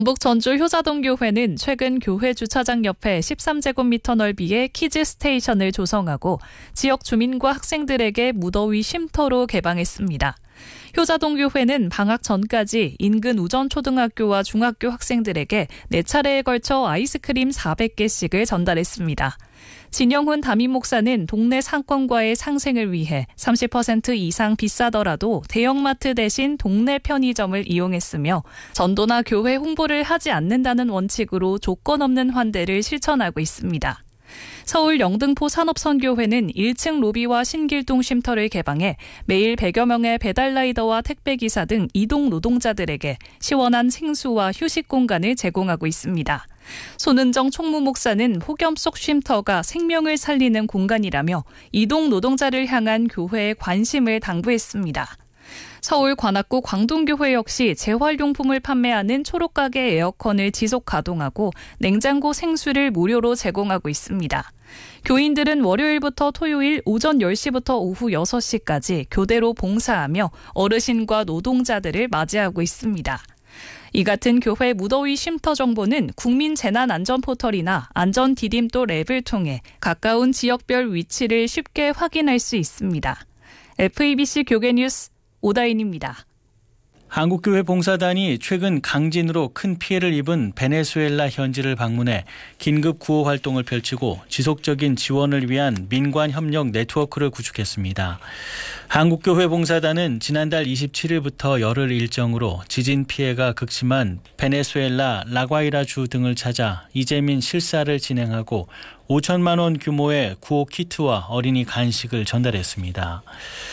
경북 전주 효자동교회는 최근 교회 주차장 옆에 13제곱미터 넓이의 키즈 스테이션을 조성하고 지역 주민과 학생들에게 무더위 쉼터로 개방했습니다. 효자동교회는 방학 전까지 인근 우전초등학교와 중학교 학생들에게 4차례에 걸쳐 아이스크림 400개씩을 전달했습니다. 진영훈 담임 목사는 동네 상권과의 상생을 위해 30% 이상 비싸더라도 대형마트 대신 동네 편의점을 이용했으며 전도나 교회 홍보를 하지 않는다는 원칙으로 조건 없는 환대를 실천하고 있습니다. 서울 영등포 산업선교회는 1층 로비와 신길동 쉼터를 개방해 매일 100여 명의 배달라이더와 택배기사 등 이동 노동자들에게 시원한 생수와 휴식 공간을 제공하고 있습니다. 손은정 총무목사는 폭염 속 쉼터가 생명을 살리는 공간이라며 이동 노동자를 향한 교회의 관심을 당부했습니다. 서울 관악구 광동교회 역시 재활용품을 판매하는 초록가게 에어컨을 지속 가동하고 냉장고 생수를 무료로 제공하고 있습니다. 교인들은 월요일부터 토요일 오전 10시부터 오후 6시까지 교대로 봉사하며 어르신과 노동자들을 맞이하고 있습니다. 이 같은 교회 무더위 쉼터 정보는 국민재난안전포털이나 안전디딤돌 앱을 통해 가까운 지역별 위치를 쉽게 확인할 수 있습니다. FEBC 교계뉴스 오다인입니다. 한국교회 봉사단이 최근 강진으로 큰 피해를 입은 베네수엘라 현지를 방문해 긴급 구호 활동을 펼치고 지속적인 지원을 위한 민관 협력 네트워크를 구축했습니다. 한국교회 봉사단은 지난달 27일부터 열흘 일정으로 지진 피해가 극심한 베네수엘라 라과이라주 등을 찾아 이재민 실사를 진행하고 5천만 원 규모의 구호 키트와 어린이 간식을 전달했습니다.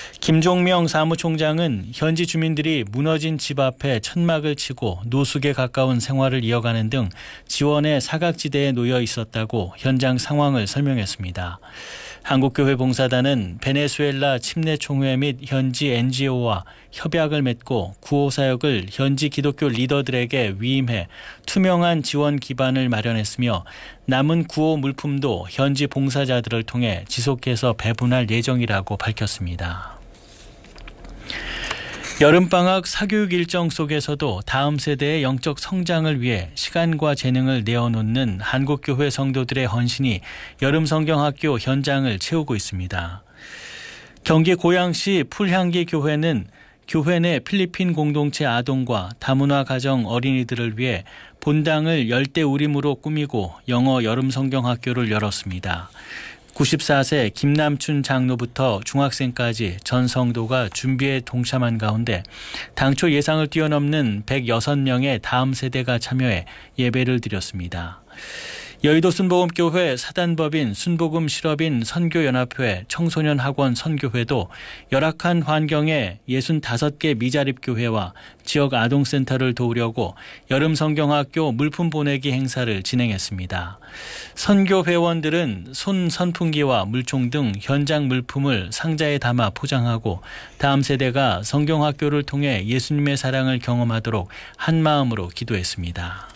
김종명 사무총장은 현지 주민들이 무너진 집 앞에 천막을 치고 노숙에 가까운 생활을 이어가는 등 지원의 사각지대에 놓여 있었다고 현장 상황을 설명했습니다. 한국교회 봉사단은 베네수엘라 침례총회 및 현지 NGO와 협약을 맺고 구호 사역을 현지 기독교 리더들에게 위임해 투명한 지원 기반을 마련했으며 남은 구호 물품도 현지 봉사자들을 통해 지속해서 배분할 예정이라고 밝혔습니다. 여름방학 사교육 일정 속에서도 다음 세대의 영적 성장을 위해 시간과 재능을 내어놓는 한국교회 성도들의 헌신이 여름성경학교 현장을 채우고 있습니다. 경기 고양시 풀향기 교회는 교회 내 필리핀 공동체 아동과 다문화 가정 어린이들을 위해 본당을 열대우림으로 꾸미고 영어 여름성경학교를 열었습니다. 94세 김남춘 장로부터 중학생까지 전 성도가 준비에 동참한 가운데 당초 예상을 뛰어넘는 106명의 다음 세대가 참여해 예배를 드렸습니다. 여의도 순복음교회 사단법인 순복음 실업인 선교연합회 청소년학원 선교회도 열악한 환경에 65개 미자립교회와 지역 아동센터를 도우려고 여름성경학교 물품 보내기 행사를 진행했습니다. 선교회원들은 손 선풍기와 물총 등 현장 물품을 상자에 담아 포장하고 다음 세대가 성경학교를 통해 예수님의 사랑을 경험하도록 한마음으로 기도했습니다.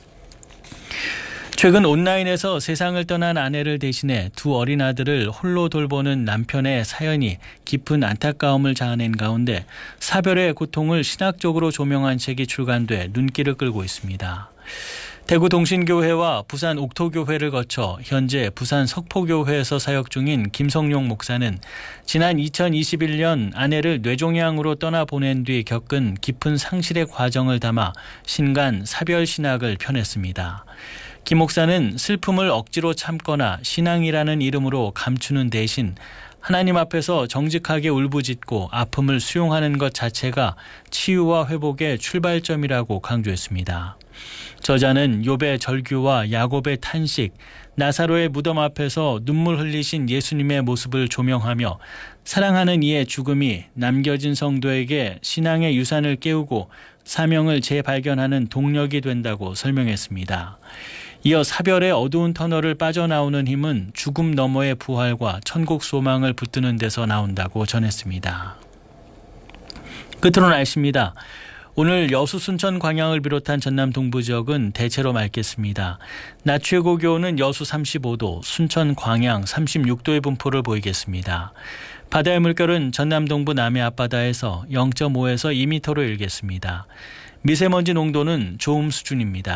최근 온라인에서 세상을 떠난 아내를 대신해 두 어린 아들을 홀로 돌보는 남편의 사연이 깊은 안타까움을 자아낸 가운데 사별의 고통을 신학적으로 조명한 책이 출간돼 눈길을 끌고 있습니다. 대구 동신교회와 부산 옥토교회를 거쳐 현재 부산 석포교회에서 사역 중인 김성용 목사는 지난 2021년 아내를 뇌종양으로 떠나보낸 뒤 겪은 깊은 상실의 과정을 담아 신간 사별신학을 펴냈습니다. 김 목사는 슬픔을 억지로 참거나 신앙이라는 이름으로 감추는 대신 하나님 앞에서 정직하게 울부짖고 아픔을 수용하는 것 자체가 치유와 회복의 출발점이라고 강조했습니다. 저자는 욥의 절규와 야곱의 탄식, 나사로의 무덤 앞에서 눈물 흘리신 예수님의 모습을 조명하며 사랑하는 이의 죽음이 남겨진 성도에게 신앙의 유산을 깨우고 사명을 재발견하는 동력이 된다고 설명했습니다. 이어 사별의 어두운 터널을 빠져나오는 힘은 죽음 너머의 부활과 천국 소망을 붙드는 데서 나온다고 전했습니다. 끝으로 날씨입니다. 오늘 여수 순천 광양을 비롯한 전남 동부 지역은 대체로 맑겠습니다. 낮 최고 기온은 여수 35도, 순천 광양 36도의 분포를 보이겠습니다. 바다의 물결은 전남 동부 남해 앞바다에서 0.5에서 2m로 일겠습니다. 미세먼지 농도는 좋음 수준입니다.